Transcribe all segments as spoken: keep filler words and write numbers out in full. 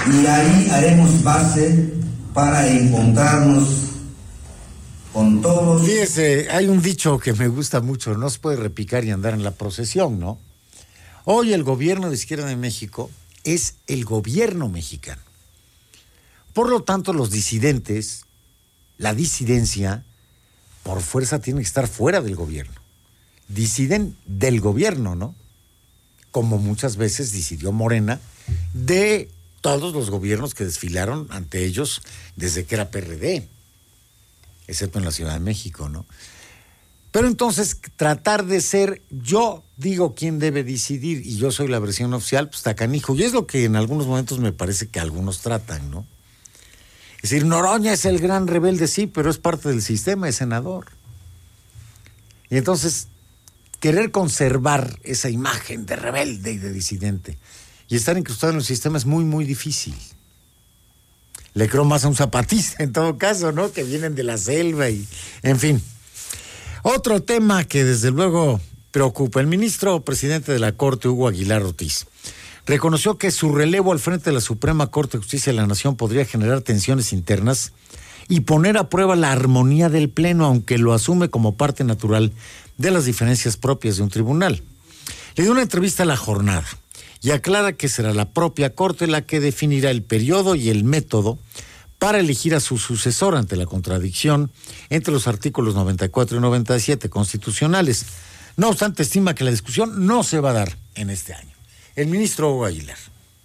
y ahí haremos base para encontrarnos con todos. Fíjese, hay un dicho que me gusta mucho: no se puede repicar y andar en la procesión, ¿no? Hoy el gobierno de Izquierda de México es el gobierno mexicano. Por lo tanto, los disidentes, la disidencia, por fuerza tiene que estar fuera del gobierno. Deciden del gobierno, ¿no? Como muchas veces decidió Morena de todos los gobiernos que desfilaron ante ellos desde que era P R D, excepto en la Ciudad de México, ¿no? Pero entonces, tratar de ser, yo digo quién debe decidir y yo soy la versión oficial, pues está canijo. Y es lo que en algunos momentos me parece que algunos tratan, ¿no? Es decir, Noroña es el gran rebelde, sí, pero es parte del sistema, es senador. Y entonces, querer conservar esa imagen de rebelde y de disidente y estar incrustado en el sistema es muy, muy difícil. Le creo más a un zapatista en todo caso, ¿no? Que vienen de la selva y, en fin. Otro tema que desde luego preocupa. El ministro presidente de la Corte, Hugo Aguilar Ortiz, reconoció que su relevo al frente de la Suprema Corte de Justicia de la Nación podría generar tensiones internas y poner a prueba la armonía del Pleno, aunque lo asume como parte natural de las diferencias propias de un tribunal. Le dio una entrevista a La Jornada y aclara que será la propia Corte la que definirá el periodo y el método para elegir a su sucesor ante la contradicción entre los artículos noventa y cuatro y noventa y siete constitucionales. No obstante, estima que la discusión no se va a dar en este año. El ministro Hugo Aguilar.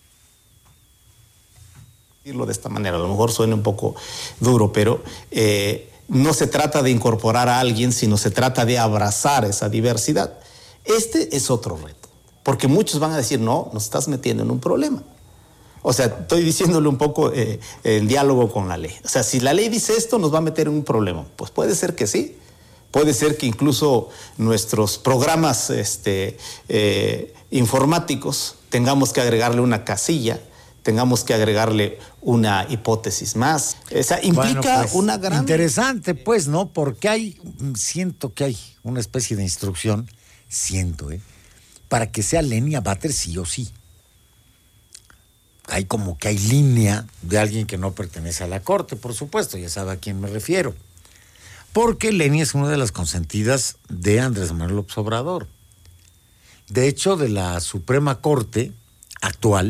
Decirlo de esta manera, a lo mejor suena un poco duro, pero eh, no se trata de incorporar a alguien, sino se trata de abrazar esa diversidad. Este es otro reto, porque muchos van a decir, no, nos estás metiendo en un problema. O sea, estoy diciéndole un poco eh, el diálogo con la ley. O sea, si la ley dice esto, nos va a meter en un problema. Pues puede ser que sí. Puede ser que incluso nuestros programas este, eh, informáticos tengamos que agregarle una casilla, tengamos que agregarle una hipótesis más. O sea, implica bueno, pues, una gran... Interesante, pues, ¿no? Porque hay, siento que hay una especie de instrucción, siento, ¿eh? Para que sea Leni Abater sí o sí. Hay como que hay línea de alguien que no pertenece a la Corte, por supuesto, ya sabe a quién me refiero. Porque Leni es una de las consentidas de Andrés Manuel López Obrador. De hecho, de la Suprema Corte actual,